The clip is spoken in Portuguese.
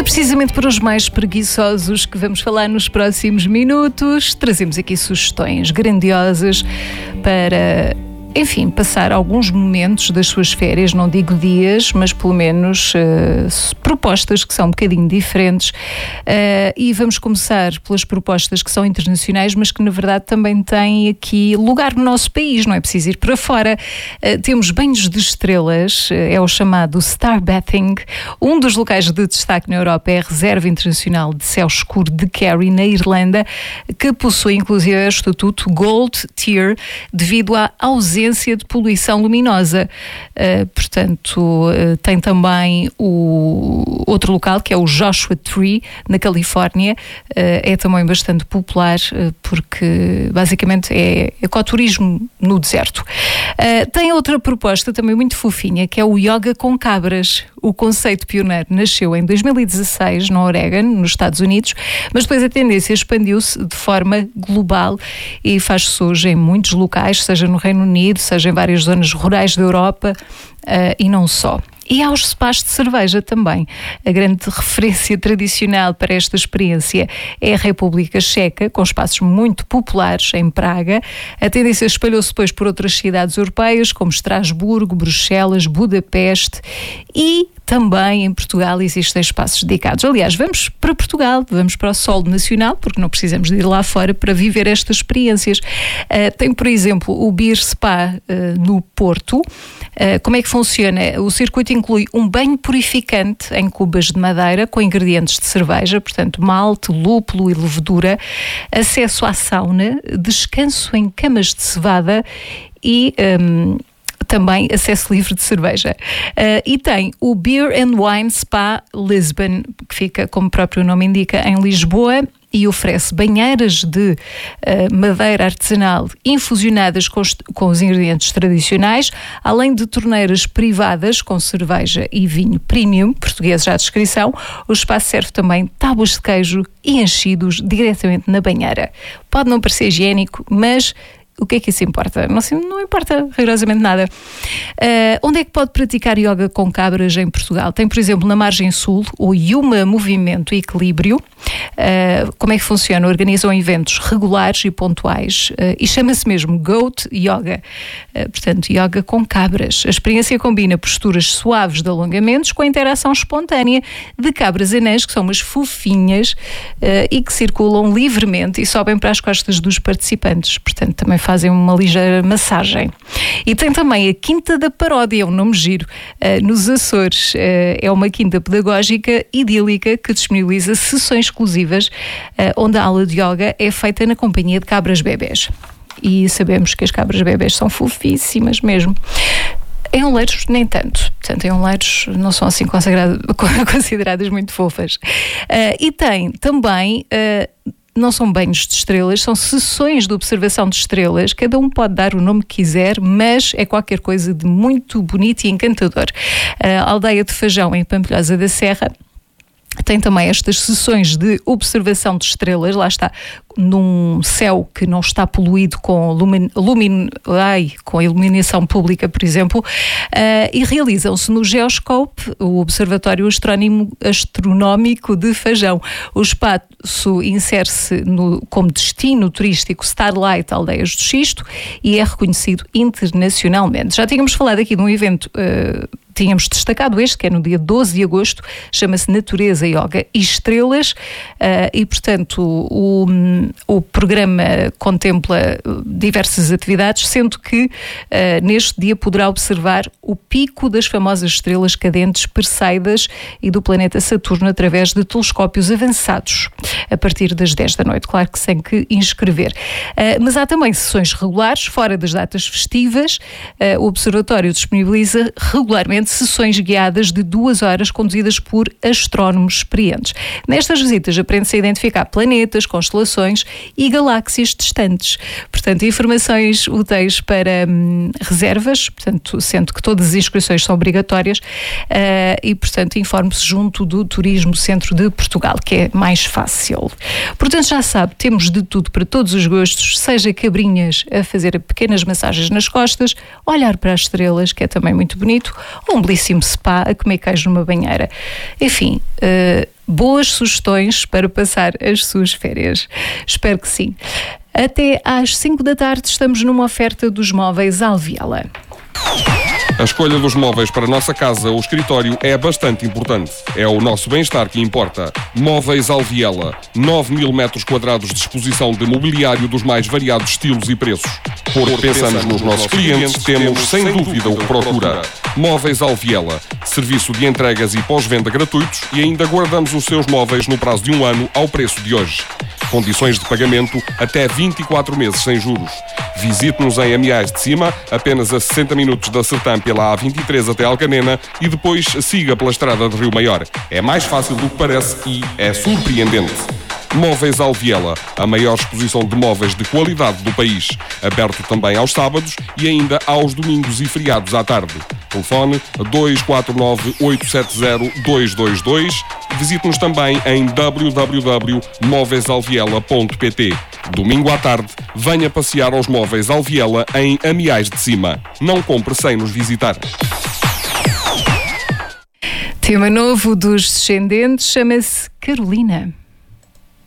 precisamente para os mais preguiçosos que vamos falar nos próximos minutos. Trazemos aqui sugestões grandiosas para, enfim, passar alguns momentos das suas férias, não digo dias, mas pelo menos propostas que são um bocadinho diferentes. E vamos começar pelas propostas que são internacionais, mas que na verdade também têm aqui lugar no nosso país, não é preciso ir para fora. Temos banhos de estrelas, é o chamado Starbathing. Um dos locais de destaque na Europa é a Reserva Internacional de Céu Escuro de Kerry, na Irlanda, que possui inclusive o estatuto Gold Tier devido à ausência de poluição luminosa. Portanto, tem também o outro local, que é o Joshua Tree, na Califórnia. É também bastante popular, porque basicamente é ecoturismo no deserto. Tem outra proposta também muito fofinha, que é o yoga com cabras. O conceito pioneiro nasceu em 2016, no Oregon, nos Estados Unidos, mas depois a tendência expandiu-se de forma global e faz-se hoje em muitos locais, seja no Reino Unido, seja em várias zonas rurais da Europa, e não só. E aos spas de cerveja também. A grande referência tradicional para esta experiência é a República Checa, com espaços muito populares em Praga. A tendência espalhou-se depois por outras cidades europeias, como Estrasburgo, Bruxelas, Budapeste, e também em Portugal existem espaços dedicados. Aliás, vamos para Portugal, vamos para o solo nacional, porque não precisamos de ir lá fora para viver estas experiências. Tem, por exemplo, o Beer Spa no Porto. Como é que funciona? O circuito inclui um banho purificante em cubas de madeira com ingredientes de cerveja, portanto malte, lúpulo e levedura, acesso à sauna, descanso em camas de cevada e também acesso livre de cerveja. E tem o Beer and Wine Spa Lisbon, que fica, como o próprio nome indica, em Lisboa, e oferece banheiras de madeira artesanal infusionadas com os ingredientes tradicionais, além de torneiras privadas com cerveja e vinho premium, português já à descrição. O espaço serve também tábuas de queijo e enchidos diretamente na banheira. Pode não parecer higiênico, mas o que é que isso importa? Não importa rigorosamente nada. Onde é que pode praticar yoga com cabras em Portugal? Tem, por exemplo, na margem sul, o Yuma Movimento e Equilíbrio. Como é que funciona? Organizam eventos regulares e pontuais e chama-se mesmo Goat Yoga. Portanto, yoga com cabras. A experiência combina posturas suaves de alongamentos com a interação espontânea de cabras anãs, que são umas fofinhas e que circulam livremente e sobem para as costas dos participantes. Portanto, também fazem uma ligeira massagem. E tem também a Quinta da Paródia, um nome giro, nos Açores. É uma quinta pedagógica idílica que disponibiliza sessões exclusivas, onde a aula de yoga é feita na companhia de cabras bebés. E sabemos que as cabras bebés são fofíssimas mesmo. Em Oleiros, nem tanto. Portanto, em Oleiros não são assim consideradas muito fofas. E tem também... não são banhos de estrelas, são sessões de observação de estrelas. Cada um pode dar o nome que quiser, mas é qualquer coisa de muito bonito e encantador. A aldeia de Fajão, em Pampilhosa da Serra, tem também estas sessões de observação de estrelas, lá está, num céu que não está poluído com com iluminação pública, por exemplo, e realizam-se no Geoscope, o Observatório Astronómico de Fajão. O espaço insere-se como destino turístico Starlight Aldeias do Xisto e é reconhecido internacionalmente. Já tínhamos falado aqui de um evento, tínhamos destacado este, que é no dia 12 de agosto, chama-se Natureza, Yoga e Estrelas, e portanto o programa contempla diversas atividades, sendo que neste dia poderá observar o pico das famosas estrelas cadentes Perseidas e do planeta Saturno através de telescópios avançados, a partir das 10 da noite, claro que sem que inscrever. Mas há também sessões regulares, fora das datas festivas. O Observatório disponibiliza regularmente sessões guiadas de 2 horas conduzidas por astrónomos experientes. Nestas visitas aprende-se a identificar planetas, constelações e galáxias distantes. Portanto, informações úteis para reservas, portanto, sendo que todas as inscrições são obrigatórias, e, portanto, informe-se junto do Turismo Centro de Portugal, que é mais fácil. Portanto, já sabe, temos de tudo para todos os gostos, seja cabrinhas a fazer pequenas massagens nas costas, olhar para as estrelas, que é também muito bonito, ou um belíssimo spa, a comer queijo numa banheira. Enfim, boas sugestões para passar as suas férias. Espero que sim. Até às 5 da tarde estamos numa oferta dos móveis Alviela. A escolha dos móveis para a nossa casa ou escritório é bastante importante. É o nosso bem-estar que importa. Móveis Alviela. 9.000 metros quadrados de exposição de mobiliário dos mais variados estilos e preços. Porque pensamos nos nossos clientes, temos sem dúvida o que procura. Móveis Alviela. Serviço de entregas e pós-venda gratuitos e ainda guardamos os seus móveis no prazo de 1 ano ao preço de hoje. Condições de pagamento até 24 meses sem juros. Visite-nos em Amiais de Cima, apenas a 60 minutos da Sertã pela A23 até Alcanena e depois siga pela estrada de Rio Maior. É mais fácil do que parece e é surpreendente. Móveis Alviela, a maior exposição de móveis de qualidade do país. Aberto também aos sábados e ainda aos domingos e feriados à tarde. Telefone 249-870-222. Visite-nos também em www.móveisalviela.pt. Domingo à tarde, venha passear aos Móveis Alviela em Amiais de Cima. Não compre sem nos visitar. Tema novo dos Descendentes chama-se Carolina.